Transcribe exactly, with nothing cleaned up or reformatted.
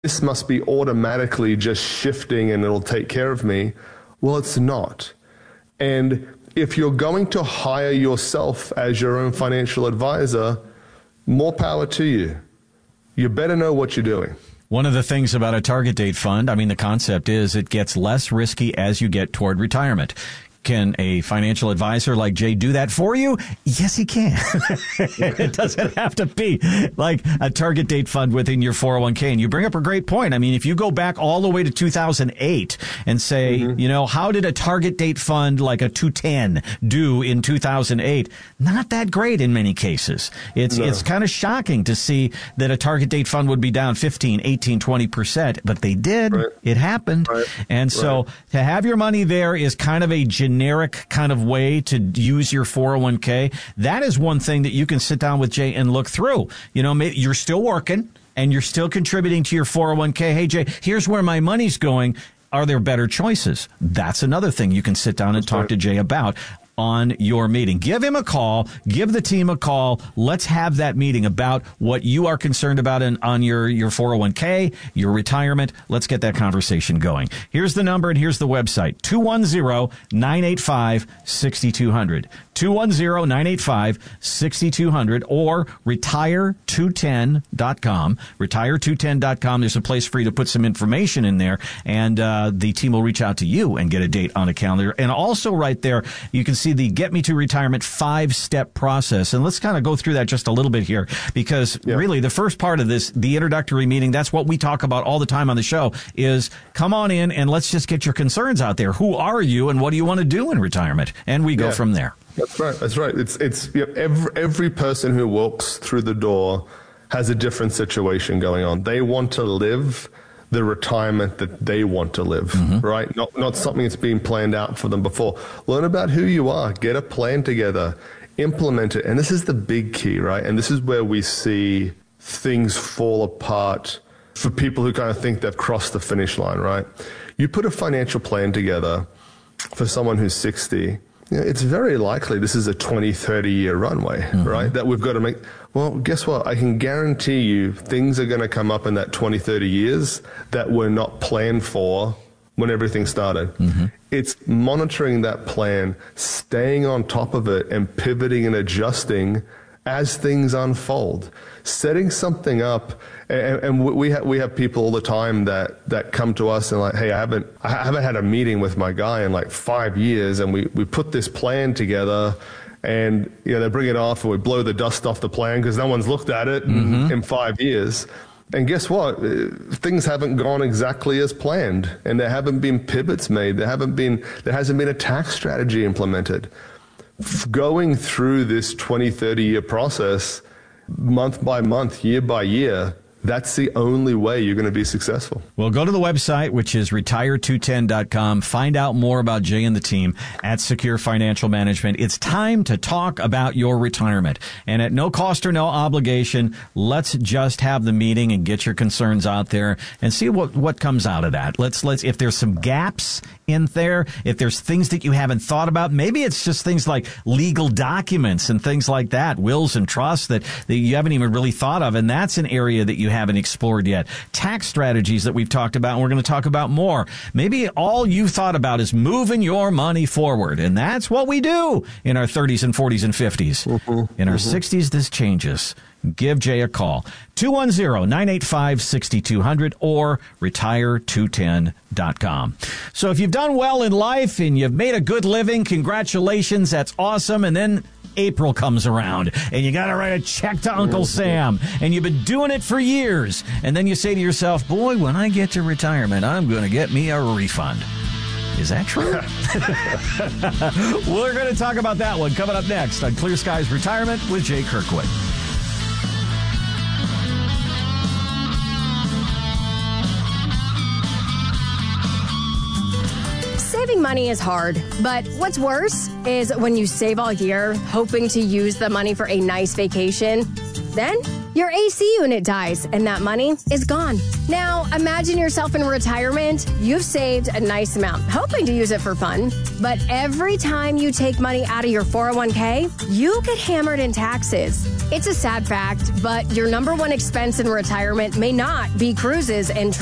this must be automatically just shifting and it'll take care of me. Well, it's not. And if you're going to hire yourself as your own financial advisor, more power to you. You better know what you're doing. One of the things about a target date fund, I mean, the concept is it gets less risky as you get toward retirement. Can a financial advisor like Jay do that for you? Yes, he can. It doesn't have to be like a target date fund within your four oh one k. And you bring up a great point. I mean, if you go back all the way to two thousand eight and say, mm-hmm. you know, how did a target date fund like a two ten do in two thousand eight? Not that great in many cases. It's no. it's kind of shocking to see that a target date fund would be down fifteen, eighteen, twenty percent, but they did. Right. It happened. Right. And so right. to have your money there is kind of a generic kind of way to use your four oh one k. That is one thing that you can sit down with Jay and look through. You know, maybe you're still working and you're still contributing to your four oh one k. Hey, Jay, here's where my money's going. Are there better choices? That's another thing you can sit down and That's talk right. to Jay about on your meeting. Give him a call. Give the team a call. Let's have that meeting about what you are concerned about in, on your, your four oh one k, your retirement. Let's get that conversation going. Here's the number and here's the website, two one zero, nine eight five, six two zero zero. two one zero, nine eight five, six two zero zero or retire two ten dot com. retire two ten dot com. There's a place for you to put some information in there, and uh, the team will reach out to you and get a date on a calendar. And also right there, you can see the Get Me to Retirement five-step process. And let's kind of go through that just a little bit here, because yeah. really the first part of this, the introductory meeting, that's what we talk about all the time on the show, is come on in and let's just get your concerns out there. Who are you and what do you want to do in retirement? And we go yeah. from there. That's right. That's right. It's it's you know, every every person who walks through the door has a different situation going on. They want to live the retirement that they want to live, mm-hmm. right? Not not something that's been planned out for them before. Learn about who you are. Get a plan together. Implement it. And this is the big key, right? And this is where we see things fall apart for people who kind of think they've crossed the finish line, right? You put a financial plan together for someone who's sixty. You know, it's very likely this is a twenty, thirty year runway, mm-hmm. right? That we've got to make. Well, guess what? I can guarantee you things are going to come up in that twenty, thirty years that were not planned for when everything started. Mm-hmm. It's monitoring that plan, staying on top of it and pivoting and adjusting as things unfold, setting something up. And, and we have we have people all the time that, that come to us and like, hey, I haven't I haven't had a meeting with my guy in like five years, and we, we put this plan together, and you know they bring it off and we blow the dust off the plan because no one's looked at it mm-hmm. in, in five years. And guess what? Things haven't gone exactly as planned, and there haven't been pivots made. There haven't been there hasn't been a tax strategy implemented. Going through this twenty, thirty year process, month by month, year by year, that's the only way you're going to be successful. Well, go to the website, which is retire two ten dot com. Find out more about Jay and the team at Secure Financial Management. It's time to talk about your retirement. And at no cost or no obligation, let's just have the meeting and get your concerns out there and see what, what comes out of that. Let's, let's, if there's some gaps in there, if there's things that you haven't thought about, maybe it's just things like legal documents and things like that, wills and trusts that, that you haven't even really thought of. And that's an area that you haven't explored yet. Tax strategies that we've talked about, and we're going to talk about more. Maybe all you thought about is moving your money forward, and that's what we do in our thirties and forties and fifties. Mm-hmm. In our mm-hmm. sixties, this changes. Give Jay a call, two one zero, nine eight five, six two zero zero or retire two ten dot com. So if you've done well in life and you've made a good living, congratulations, that's awesome. And then April comes around and you got to write a check to Uncle Sam, and you've been doing it for years. And then you say to yourself, boy, when I get to retirement, I'm going to get me a refund. Is that true? We're going to talk about that one coming up next on Clear Skies Retirement with Jay Kirkwood. Saving money is hard, but what's worse is when you save all year hoping to use the money for a nice vacation Then your A C unit dies, and that money is gone. Now, imagine yourself in retirement. You've saved a nice amount, hoping to use it for fun. But every time you take money out of your four oh one k, you get hammered in taxes. It's a sad fact, but your number one expense in retirement may not be cruises and